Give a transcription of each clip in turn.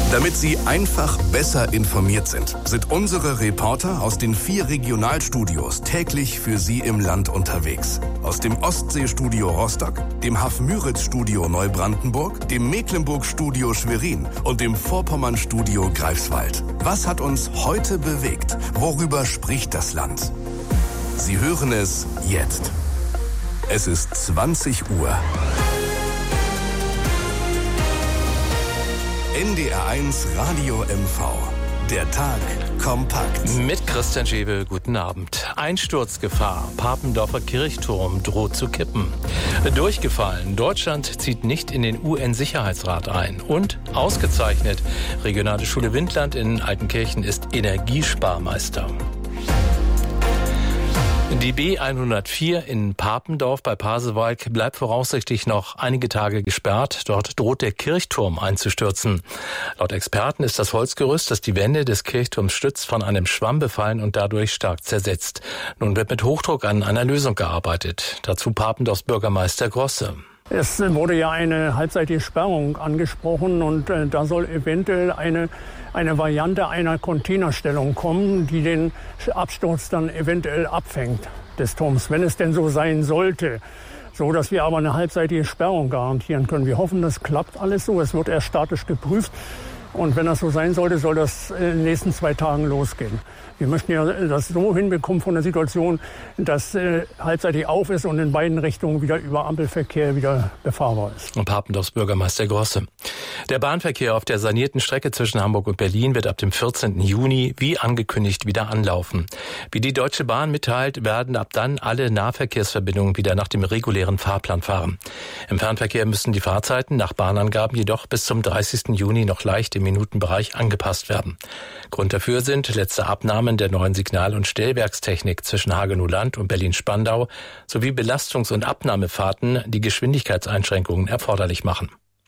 Damit Sie einfach besser informiert sind unsere Reporter aus den 4 Regionalstudios täglich für Sie im Land unterwegs. Aus dem Ostseestudio Rostock, dem Haff-Müritz-Studio Neubrandenburg, dem Mecklenburg-Studio Schwerin und dem Vorpommern-Studio Greifswald. Was hat uns heute bewegt? Worüber spricht das Land? Sie hören es jetzt. Es ist 20 Uhr. NDR1 Radio MV. Der Tag kompakt. Mit Christian Schäbel, guten Abend. Einsturzgefahr. Papendorfer Kirchturm droht zu kippen. Durchgefallen. Deutschland zieht nicht in den UN-Sicherheitsrat ein. Und ausgezeichnet. Regionale Schule Windland in Altenkirchen ist Energiesparmeister. Die B104 in Papendorf bei Pasewalk bleibt voraussichtlich noch einige Tage gesperrt. Dort droht der Kirchturm einzustürzen. Laut Experten ist das Holzgerüst, das die Wände des Kirchturms stützt, von einem Schwamm befallen und dadurch stark zersetzt. Nun wird mit Hochdruck an einer Lösung gearbeitet. Dazu Papendorfs Bürgermeister Grosse. Es wurde ja eine halbseitige Sperrung angesprochen und da soll eventuell eine Variante einer Containerstellung kommen, die den Absturz dann eventuell abfängt des Turms, wenn es denn so sein sollte. So, dass wir aber eine halbseitige Sperrung garantieren können. Wir hoffen, das klappt alles so. Es wird erst statisch geprüft. Und wenn das so sein sollte, soll das in den nächsten 2 Tagen losgehen. Wir möchten ja das so hinbekommen von der Situation, dass halbseitig auf ist und in beiden Richtungen wieder über Ampelverkehr wieder befahrbar ist. Und Papendorfs Bürgermeister Grosse. Der Bahnverkehr auf der sanierten Strecke zwischen Hamburg und Berlin wird ab dem 14. Juni wie angekündigt wieder anlaufen. Wie die Deutsche Bahn mitteilt, werden ab dann alle Nahverkehrsverbindungen wieder nach dem regulären Fahrplan fahren. Im Fernverkehr müssen die Fahrzeiten nach Bahnangaben jedoch bis zum 30. Juni noch leicht im Minutenbereich angepasst werden. Grund dafür sind letzte Abnahmen der neuen Signal- und Stellwerkstechnik zwischen Hagenow-Land und Berlin-Spandau sowie Belastungs- und Abnahmefahrten, die Geschwindigkeitseinschränkungen erforderlich machen.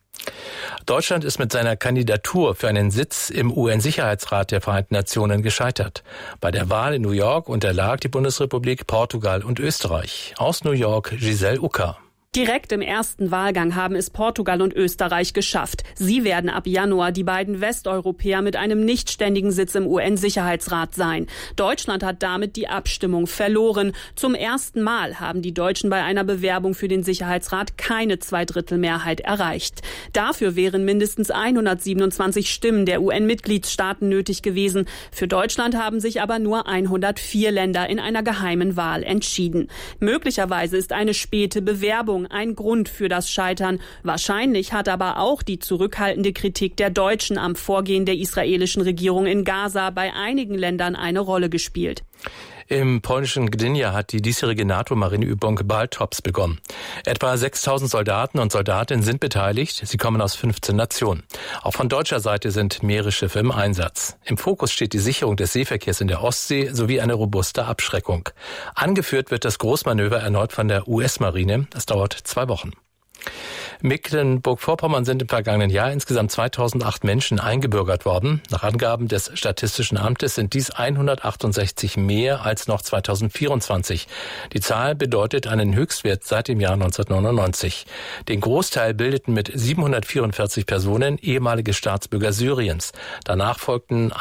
Deutschland ist mit seiner Kandidatur für einen Sitz im UN-Sicherheitsrat der Vereinten Nationen gescheitert. Bei der Wahl in New York unterlag die Bundesrepublik, Portugal und Österreich. Aus New York Giselle Ucker. Direkt im ersten Wahlgang haben es Portugal und Österreich geschafft. Sie werden ab Januar die beiden Westeuropäer mit einem nichtständigen Sitz im UN-Sicherheitsrat sein. Deutschland hat damit die Abstimmung verloren. Zum ersten Mal haben die Deutschen bei einer Bewerbung für den Sicherheitsrat keine Zweidrittelmehrheit erreicht. Dafür wären mindestens 127 Stimmen der UN-Mitgliedstaaten nötig gewesen. Für Deutschland haben sich aber nur 104 Länder in einer geheimen Wahl entschieden. Möglicherweise ist eine späte Bewerbung ein Grund für das Scheitern. Wahrscheinlich hat aber auch die zurückhaltende Kritik der Deutschen am Vorgehen der israelischen Regierung in Gaza bei einigen Ländern eine Rolle gespielt. Im polnischen Gdynia hat die diesjährige NATO-Marineübung Baltops begonnen. Etwa 6.000 Soldaten und Soldatinnen sind beteiligt. Sie kommen aus 15 Nationen. Auch von deutscher Seite sind Meeresschiffe im Einsatz. Im Fokus steht die Sicherung des Seeverkehrs in der Ostsee sowie eine robuste Abschreckung. Angeführt wird das Großmanöver erneut von der US-Marine. Das dauert 2 Wochen. Mecklenburg-Vorpommern sind im vergangenen Jahr insgesamt 2008 Menschen eingebürgert worden. Nach Angaben des Statistischen Amtes sind dies 168 mehr als noch 2024. Die Zahl bedeutet einen Höchstwert seit dem Jahr 1999. Den Großteil bildeten mit 744 Personen ehemalige Staatsbürger Syriens. Danach folgten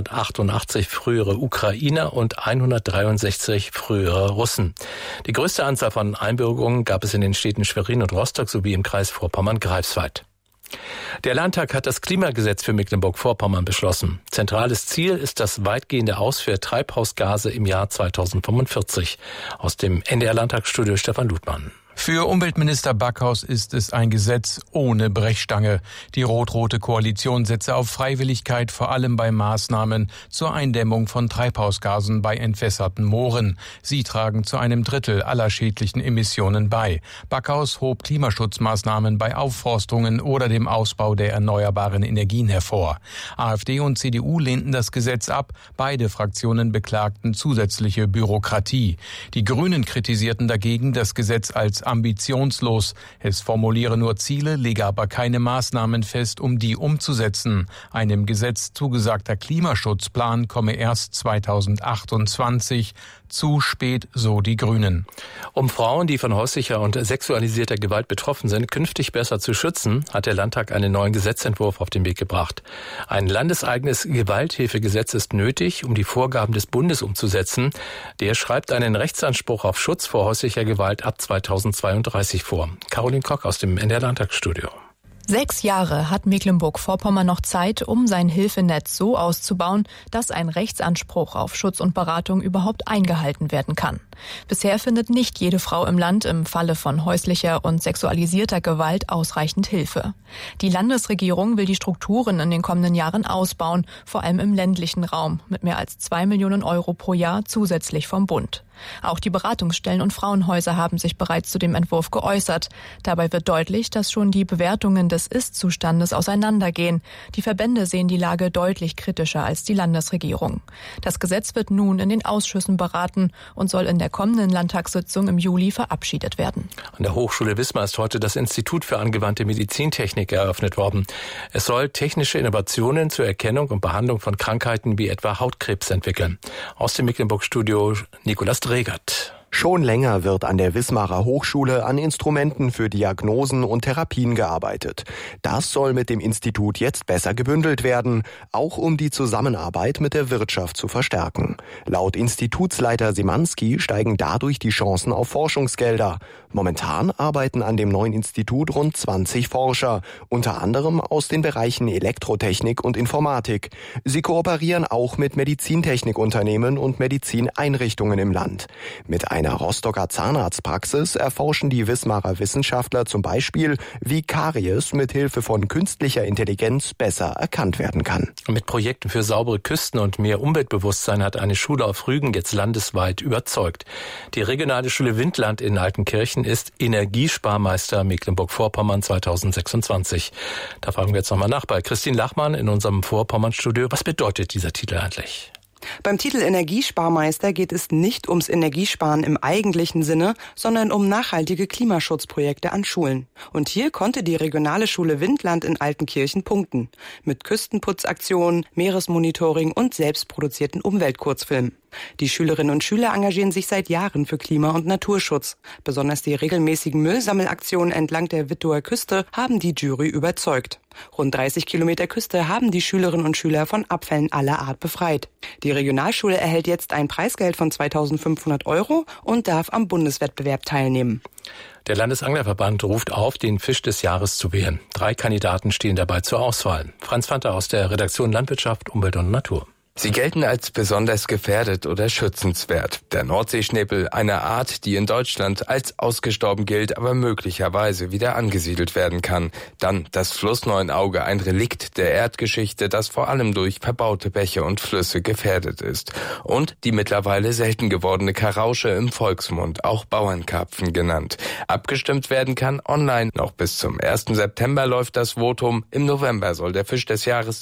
188 frühere Ukrainer und 163 frühere Russen. Die größte Anzahl von Einbürgerungen gab es in den Städten Schwerin und Rostock sowie im Kreis Vorpommern-Greifswald. Der Landtag hat das Klimagesetz für Mecklenburg-Vorpommern beschlossen. Zentrales Ziel ist das weitgehende Aus für Treibhausgase im Jahr 2045. Aus dem NDR-Landtagsstudio Stefan Ludmann. Für Umweltminister Backhaus ist es ein Gesetz ohne Brechstange. Die rot-rote Koalition setze auf Freiwilligkeit, vor allem bei Maßnahmen zur Eindämmung von Treibhausgasen bei entwässerten Mooren. Sie tragen zu einem Drittel aller schädlichen Emissionen bei. Backhaus hob Klimaschutzmaßnahmen bei Aufforstungen oder dem Ausbau der erneuerbaren Energien hervor. AfD und CDU lehnten das Gesetz ab. Beide Fraktionen beklagten zusätzliche Bürokratie. Die Grünen kritisierten dagegen das Gesetz als ambitionslos. Es formuliere nur Ziele, lege aber keine Maßnahmen fest, um die umzusetzen. Einem Gesetz zugesagter Klimaschutzplan komme erst 2028. Zu spät, so die Grünen. Um Frauen, die von häuslicher und sexualisierter Gewalt betroffen sind, künftig besser zu schützen, hat der Landtag einen neuen Gesetzentwurf auf den Weg gebracht. Ein landeseigenes Gewalthilfegesetz ist nötig, um die Vorgaben des Bundes umzusetzen. Der schreibt einen Rechtsanspruch auf Schutz vor häuslicher Gewalt ab 2032 vor. Caroline Kock aus dem NDR Landtagsstudio. 6 Jahre hat Mecklenburg-Vorpommern noch Zeit, um sein Hilfenetz so auszubauen, dass ein Rechtsanspruch auf Schutz und Beratung überhaupt eingehalten werden kann. Bisher findet nicht jede Frau im Land im Falle von häuslicher und sexualisierter Gewalt ausreichend Hilfe. Die Landesregierung will die Strukturen in den kommenden Jahren ausbauen, vor allem im ländlichen Raum, mit mehr als 2 Millionen Euro pro Jahr zusätzlich vom Bund. Auch die Beratungsstellen und Frauenhäuser haben sich bereits zu dem Entwurf geäußert. Dabei wird deutlich, dass schon die Bewertungen des Ist-Zustandes auseinandergehen. Die Verbände sehen die Lage deutlich kritischer als die Landesregierung. Das Gesetz wird nun in den Ausschüssen beraten und soll in der kommenden Landtagssitzung im Juli verabschiedet werden. An der Hochschule Wismar ist heute das Institut für angewandte Medizintechnik eröffnet worden. Es soll technische Innovationen zur Erkennung und Behandlung von Krankheiten wie etwa Hautkrebs entwickeln. Aus dem Mecklenburg-Studio Nicolas Dregert. Schon länger wird an der Wismarer Hochschule an Instrumenten für Diagnosen und Therapien gearbeitet. Das soll mit dem Institut jetzt besser gebündelt werden, auch um die Zusammenarbeit mit der Wirtschaft zu verstärken. Laut Institutsleiter Simanski steigen dadurch die Chancen auf Forschungsgelder. Momentan arbeiten an dem neuen Institut rund 20 Forscher, unter anderem aus den Bereichen Elektrotechnik und Informatik. Sie kooperieren auch mit Medizintechnikunternehmen und Medizineinrichtungen im Land. Mit einer Rostocker Zahnarztpraxis erforschen die Wismarer Wissenschaftler zum Beispiel, wie Karies mit Hilfe von künstlicher Intelligenz besser erkannt werden kann. Mit Projekten für saubere Küsten und mehr Umweltbewusstsein hat eine Schule auf Rügen jetzt landesweit überzeugt. Die regionale Schule Windland in Altenkirchen ist Energiesparmeister Mecklenburg-Vorpommern 2026. Da fragen wir jetzt nochmal nach bei Christine Lachmann in unserem Vorpommern-Studio. Was bedeutet dieser Titel eigentlich? Beim Titel Energiesparmeister geht es nicht ums Energiesparen im eigentlichen Sinne, sondern um nachhaltige Klimaschutzprojekte an Schulen. Und hier konnte die regionale Schule Windland in Altenkirchen punkten. Mit Küstenputzaktionen, Meeresmonitoring und selbstproduzierten Umweltkurzfilmen. Die Schülerinnen und Schüler engagieren sich seit Jahren für Klima- und Naturschutz. Besonders die regelmäßigen Müllsammelaktionen entlang der Wittower Küste haben die Jury überzeugt. Rund 30 Kilometer Küste haben die Schülerinnen und Schüler von Abfällen aller Art befreit. Die Regionalschule erhält jetzt ein Preisgeld von 2.500 Euro und darf am Bundeswettbewerb teilnehmen. Der Landesanglerverband ruft auf, den Fisch des Jahres zu wählen. 3 Kandidaten stehen dabei zur Auswahl. Franz Fanter aus der Redaktion Landwirtschaft, Umwelt und Natur. Sie gelten als besonders gefährdet oder schützenswert. Der Nordseeschnäbel, eine Art, die in Deutschland als ausgestorben gilt, aber möglicherweise wieder angesiedelt werden kann. Dann das Flussneunauge, ein Relikt der Erdgeschichte, das vor allem durch verbaute Bäche und Flüsse gefährdet ist. Und die mittlerweile selten gewordene Karausche, im Volksmund auch Bauernkarpfen genannt. Abgestimmt werden kann online. Noch bis zum 1. September läuft das Votum. Im November soll der Fisch des Jahres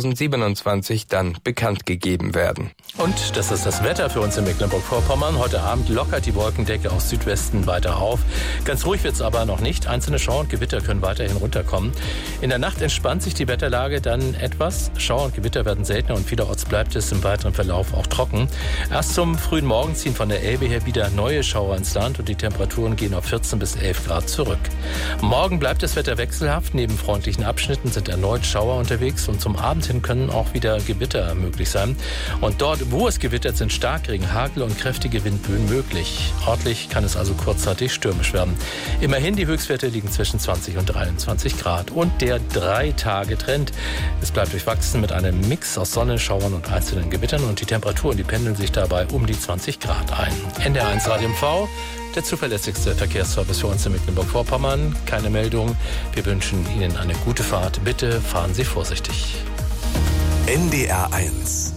2027 dann bekannt gegeben werden. Und das ist das Wetter für uns in Mecklenburg-Vorpommern. Heute Abend lockert die Wolkendecke aus Südwesten weiter auf. Ganz ruhig wird es aber noch nicht. Einzelne Schauer und Gewitter können weiterhin runterkommen. In der Nacht entspannt sich die Wetterlage dann etwas. Schauer und Gewitter werden seltener und vielerorts bleibt es im weiteren Verlauf auch trocken. Erst zum frühen Morgen ziehen von der Elbe her wieder neue Schauer ins Land und die Temperaturen gehen auf 14 bis 11 Grad zurück. Morgen bleibt das Wetter wechselhaft. Neben freundlichen Abschnitten sind erneut Schauer unterwegs und zum Abend hin können auch wieder Gewitter möglich sein. Und dort, wo es gewittert, sind Starkregen, Hagel und kräftige Windböen möglich. Ortlich kann es also kurzzeitig stürmisch werden. Immerhin, die Höchstwerte liegen zwischen 20 und 23 Grad. Und der 3-Tage-Trend. Es bleibt durchwachsen mit einem Mix aus Sonne, Schauern und einzelnen Gewittern. Und die Temperaturen, die pendeln sich dabei um die 20 Grad ein. NDR1 Radio MV, der zuverlässigste Verkehrsservice für uns in Mecklenburg-Vorpommern. Keine Meldung. Wir wünschen Ihnen eine gute Fahrt. Bitte fahren Sie vorsichtig. NDR1